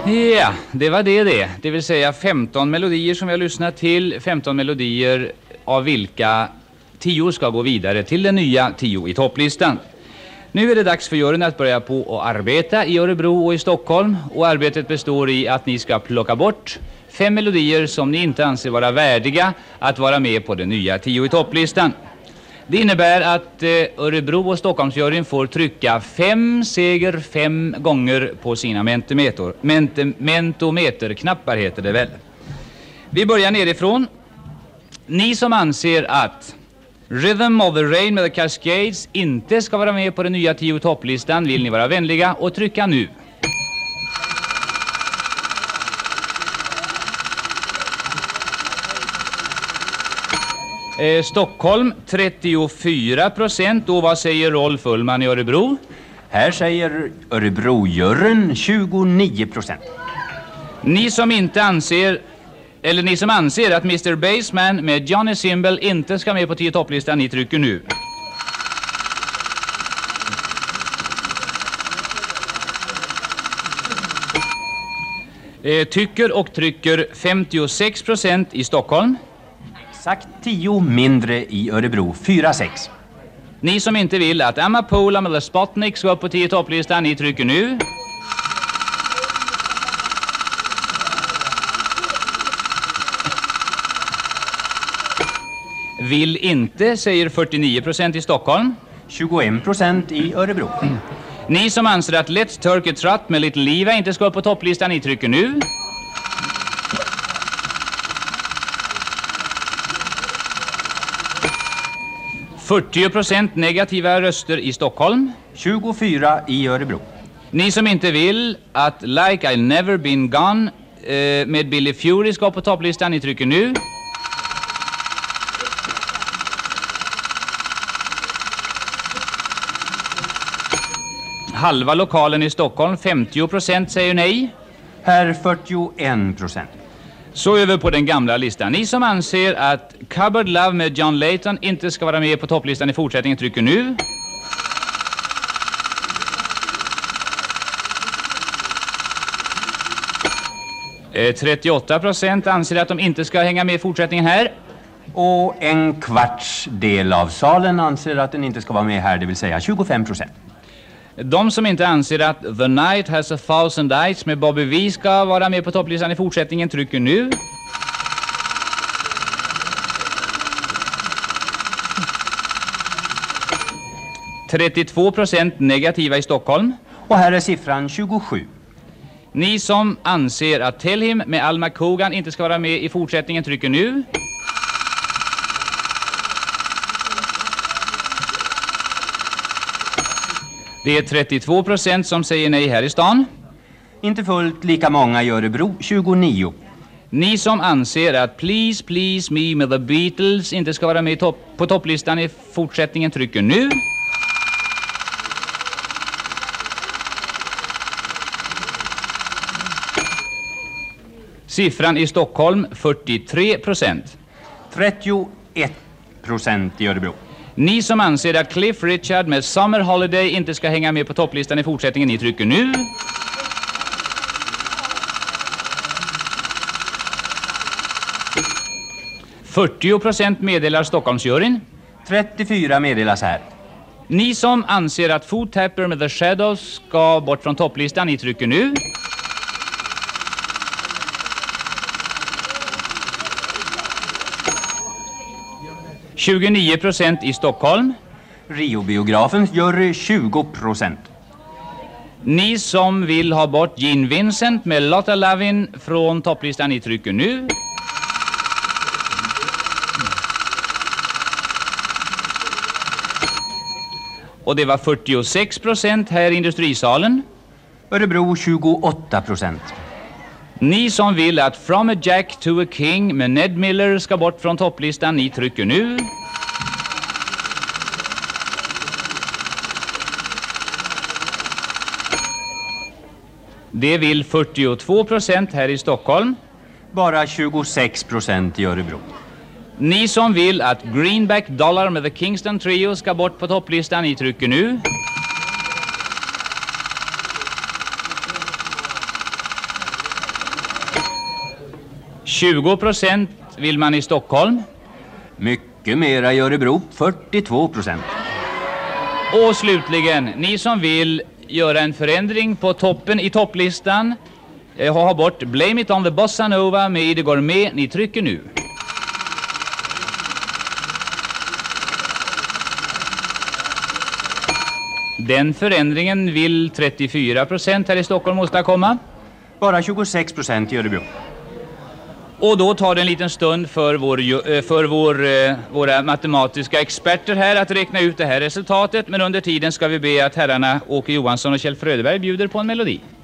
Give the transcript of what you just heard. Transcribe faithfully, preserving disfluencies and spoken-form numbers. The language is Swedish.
Ja, det var det det. Det vill säga femton melodier som vi har lyssnat till. femton melodier av vilka tio ska gå vidare till den nya tio i topplistan. Nu är det dags för juryn att börja på och arbeta i Örebro och i Stockholm. Och arbetet består i att ni ska plocka bort fem melodier som ni inte anser vara värdiga att vara med på den nya tio i topplistan. Det innebär att eh, Örebro och Stockholmsjuryn får trycka fem seger fem gånger på sina mentometer, ment, mentometerknappar heter det väl. Vi börjar nerifrån. Ni som anser att Rhythm of the Rain med The Cascades inte ska vara med på den nya tio i topplistan, vill ni vara vänliga och trycka nu. Eh, Stockholm trettiofyra procent. Och vad säger Rolf Ullman i Örebro? Här säger Örebro-juryn tjugonio procent. Ni som inte anser, eller ni som anser att mister Bassman med Johnny Cymbal inte ska med på tio topplistan, ni trycker nu. Eh, tycker och trycker femtiosex procent i Stockholm. Exakt tio mindre i Örebro, fyra sex. Ni som inte vill att Amapola med The Spotnik ska upp på tio topplistan, ni trycker nu. Vill inte, säger fyrtionio procent i Stockholm. tjugoen procent i Örebro. Mm. Ni som anser att Let's Turkey Trot med Little Liva inte ska upp på topplistan, ni trycker nu. fyrtio procent negativa röster i Stockholm. tjugofyra i Örebro. Ni som inte vill att Like I've Never Been Gone eh, med Billy Fury ska på topplistan, ni trycker nu. Halva lokalen i Stockholm, femtio procent säger nej. Här fyrtioen procent. Så över på den gamla listan. Ni som anser att Cupboard Love med John Layton inte ska vara med på topplistan i fortsättningen trycker nu. Eh, trettioåtta procent anser att de inte ska hänga med i fortsättningen här. Och en kvarts del av salen anser att den inte ska vara med här, det vill säga tjugofem procent. De som inte anser att The Night Has a Thousand Eyes med Bobby Vee ska vara med på topplistan i fortsättningen trycker nu. trettiotvå procent negativa i Stockholm. Och här är siffran tjugosju. Ni som anser att Tell Him med Alma Kogan inte ska vara med i fortsättningen trycker nu. Det är trettiotvå procent som säger nej här i stan. Inte fullt lika många i Örebro, tjugonio. Ni som anser att Please Please Me med The Beatles inte ska vara med topp- på topplistan i fortsättningen trycker nu. Siffran i Stockholm fyrtiotre procent. trettioen procent i Örebro. Ni som anser att Cliff Richard med Summer Holiday inte ska hänga med på topplistan i fortsättningen, ni trycker nu. fyrtio procent meddelar Stockholmsjuryn. trettiofyra meddelas här. Ni som anser att Foot Tapper med The Shadows ska bort från topplistan, ni trycker nu. tjugonio procent i Stockholm. Rio-biografens jury tjugo procent. Ni som vill ha bort Gene Vincent med Lotta Lavin från topplistan, ni trycker nu. Och det var fyrtiosex procent här i industrisalen. Örebro tjugoåtta procent. Ni som vill att From a Jack to a King med Ned Miller ska bort från topplistan, ni trycker nu. Det vill fyrtiotvå procent här i Stockholm. Bara tjugosex procent i Örebro. Ni som vill att Greenback Dollar med The Kingston Trio ska bort på topplistan, ni trycker nu. tjugo procent vill man i Stockholm. Mycket mera i Örebro, fyrtiotvå procent. Och slutligen, ni som vill göra en förändring på toppen i topplistan, eh, ha bort Blame It On The Bossa Nova med Det Går Med, ni trycker nu. Den förändringen vill trettiofyra procent här i Stockholm åstadkomma. Bara tjugosex procent i Örebro. Och då tar det en liten stund för, vår, för vår, våra matematiska experter här att räkna ut det här resultatet. Men under tiden ska vi be att herrarna Åke Johansson och Kjell Fröderberg bjuder på en melodi.